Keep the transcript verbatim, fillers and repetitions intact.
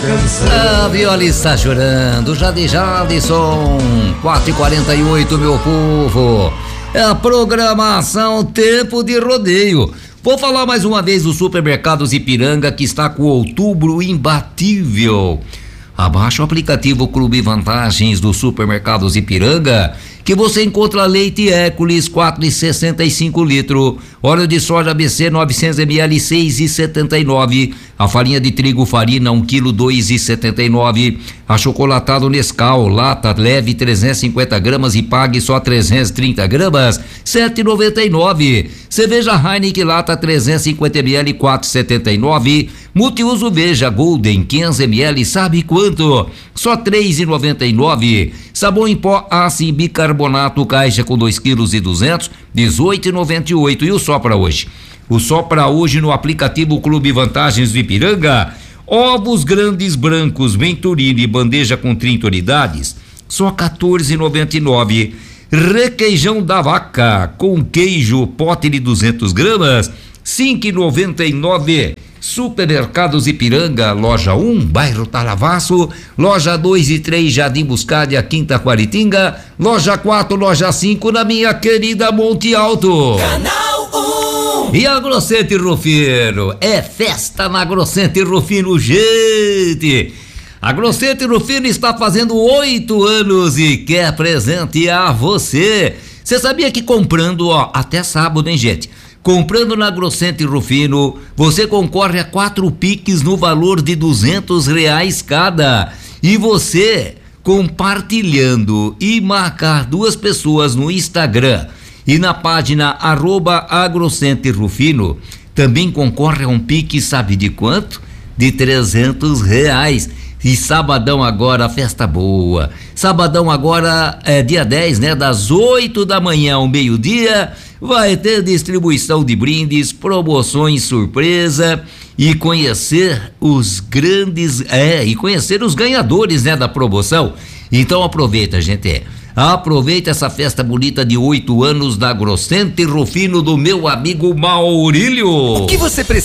canção. A viola está chorando, Jade Jadson, quatro e quarenta e oito, meu povo. É a programação Tempo de Rodeio. Vou falar mais uma vez do Supermercados Ipiranga, que está com outubro imbatível. Abaixe o aplicativo Clube Vantagens do Supermercados Ipiranga, que você encontra leite Hércules quatro e sessenta e cinco litros, óleo de soja B C novecentos mililitros seis e setenta e nove, a farinha de trigo Farina um quilo dois e setenta e nove, achocolatado Nescau lata leve trezentos e cinquenta gramas e pague só trezentos e trinta gramas sete e noventa e nove, cerveja Heineken lata trezentos e cinquenta mililitros quatro e setenta e nove, multiuso Veja Golden quinhentos mililitros sabe quanto? Só três e noventa e nove, sabão em pó Assim bicarbonato caixa com dois quilos e duzentos dezoito e noventa e oito. E o só para hoje? O só para hoje no aplicativo Clube Vantagens do Ipiranga, ovos grandes brancos Venturini bandeja com trinta unidades só quatorze e noventa e nove, requeijão da vaca com queijo pote de duzentos gramas cinco e noventa e nove. Supermercados Ipiranga, loja um, bairro Talavaço, loja dois e três, Jardim Buscádia, Quinta Quaritinga, loja quatro, loja cinco, na minha querida Monte Alto. Canal um. E a Grossetti Rufino, é festa na Grossetti Rufino, gente! A Grossetti Rufino está fazendo oito anos e quer presentear você. Você sabia que comprando, ó, até sábado, hein, gente? Comprando na Grossetti Rufino, você concorre a quatro piques no valor de duzentos reais cada. E você, compartilhando e marcar duas pessoas no Instagram e na página arroba Agrocente Rufino, também concorre a um pique, sabe de quanto? De trezentos reais. E sabadão agora, festa boa. Sabadão agora é dia dez, né? Das oito da manhã ao meio-dia, vai ter distribuição de brindes, promoções surpresa e conhecer os grandes, é, e conhecer os ganhadores, né, da promoção. Então aproveita, gente. Aproveita essa festa bonita de oito anos da Grossetti Rufino do meu amigo Maurílio. O que você precisa?